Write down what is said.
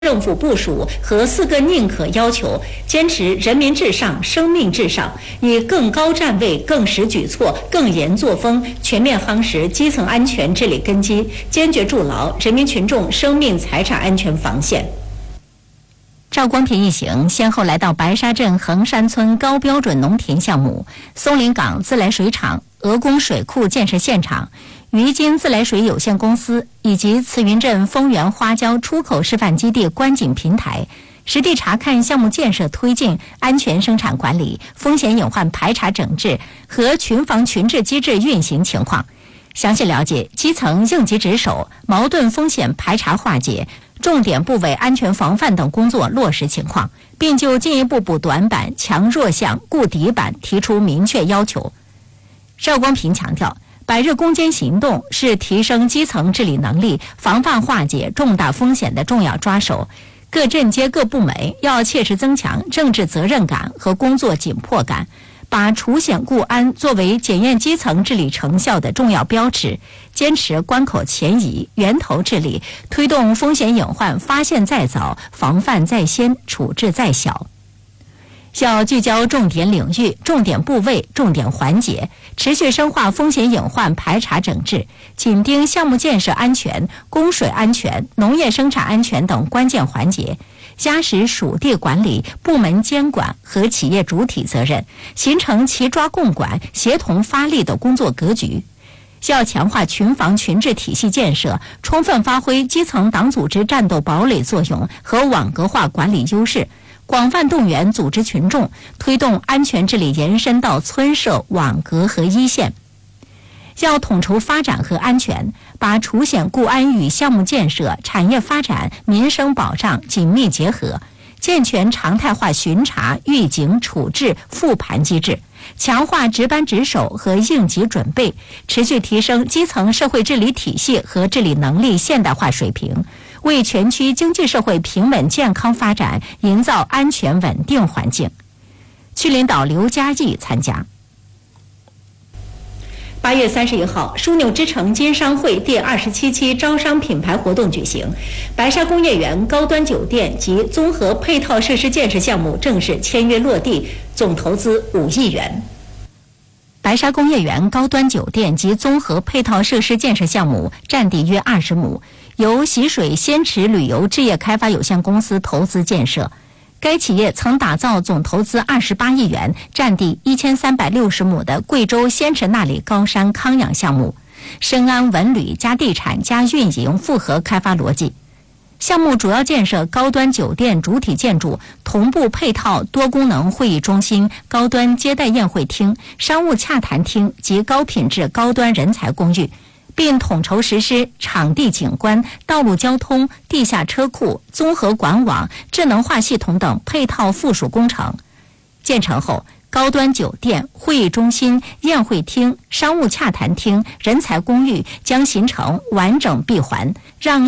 政府部署和4个宁可要求，坚持人民至上、生命至上，以更高站位、更实举措、更严作风，全面夯实基层安全治理根基，坚决筑牢人民群众生命财产安全防线。 赵光平一行先后来到白沙镇横山村高标准农田项目、松林港自来水厂、鹅公水库建设现场、于金自来水有限公司以及慈云镇丰源花椒出口示范基地观景平台，实地查看项目建设推进、安全生产管理、风险隐患排查整治和群防群治机制运行情况，详细了解基层应急值守、矛盾风险排查化解、重点部位安全防范等工作落实情况，并就进一步补短板、强弱项、固底板提出明确要求。赵光平强调，100日攻坚行动是提升基层治理能力、防范化解重大风险的重要抓手。各镇街各部门要切实增强政治责任感和工作紧迫感，把除险固安作为检验基层治理成效的重要标尺，坚持关口前移、源头治理，推动风险隐患发现在早、防范在先、处置在小。要聚焦重点领域、重点部位、重点环节，持续深化风险隐患排查整治，紧盯项目建设安全、供水安全、农业生产安全等关键环节，加实属地管理、部门监管和企业主体责任，形成齐抓共管、协同发力的工作格局。要强化群防群治体系建设，充分发挥基层党组织战斗堡垒作用和网格化管理优势，广泛动员组织群众，推动安全治理延伸到村社、网格和一线。要统筹发展和安全，把除险固安与项目建设、产业发展、民生保障紧密结合，健全常态化巡查、预警、处置、复盘机制，强化值班值守和应急准备，持续提升基层社会治理体系和治理能力现代化水平，为全区经济社会平稳健康发展营造安全稳定环境。区领导刘家义参加。 8月31号，枢纽之城金商会第27期招商品牌活动举行，白沙工业园高端酒店及综合配套设施建设项目正式签约落地，总投资5亿元。 白沙工业园高端酒店及综合配套设施建设项目占地约20亩，由习水仙池旅游置业开发有限公司投资建设。该企业曾打造总投资28亿元、占地1360亩的贵州仙池那里高山康养项目，深谙文旅加地产加运营复合开发逻辑。项目主要建设高端酒店主体建筑，同步配套多功能会议中心、高端接待宴会厅、商务洽谈厅及高品质高端人才公寓，并统筹实施场地景观、道路交通、地下车库、综合管网、智能化系统等配套附属工程。建成后，高端酒店、会议中心、宴会厅、商务洽谈厅、人才公寓将形成完整闭环，让